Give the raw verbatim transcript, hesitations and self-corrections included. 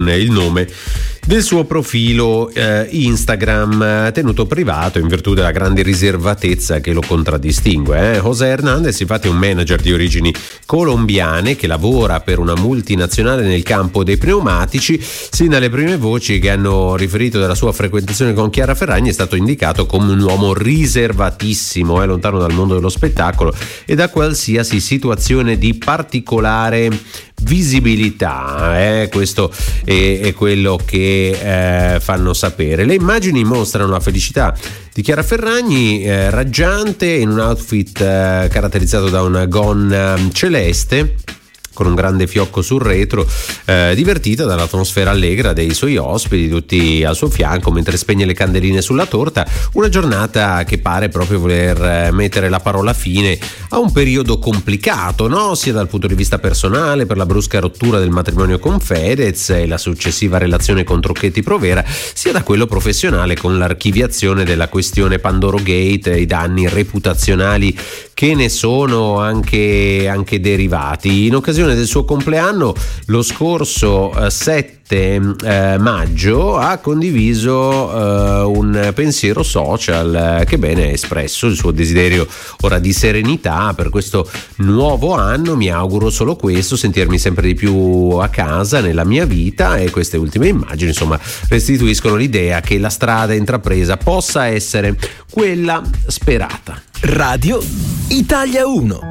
il nome del suo profilo eh, Instagram, tenuto privato in virtù della grande riservatezza che lo contraddistingue. Eh. José Hernández infatti è un manager di origini colombiane che lavora per una multinazionale nel campo dei pneumatici. Sin dalle prime voci che hanno riferito della sua frequentazione con Chiara Ferragni è stato indicato come un uomo riservatissimo, eh, lontano dal mondo dello spettacolo e da qualsiasi situazione di particolare visibilità. Eh? Questo è, è quello che eh, fanno sapere. Le immagini mostrano la felicità di Chiara Ferragni eh, raggiante in un outfit eh, caratterizzato da una gonna celeste con un grande fiocco sul retro, eh, divertita dall'atmosfera allegra dei suoi ospiti tutti al suo fianco mentre spegne le candeline sulla torta. Una giornata che pare proprio voler mettere la parola fine a un periodo complicato, no? Sia dal punto di vista personale per la brusca rottura del matrimonio con Fedez e la successiva relazione con Tronchetti Provera, sia da quello professionale con l'archiviazione della questione Pandoro Gate e i danni reputazionali che ne sono anche, anche derivati. In occasione del suo compleanno lo scorso eh, sette eh, maggio ha condiviso eh, un pensiero social eh, che bene ha espresso il suo desiderio ora di serenità per questo nuovo anno. Mi auguro solo questo, sentirmi sempre di più a casa nella mia vita, e queste ultime immagini insomma restituiscono l'idea che la strada intrapresa possa essere quella sperata. Radio Italia uno.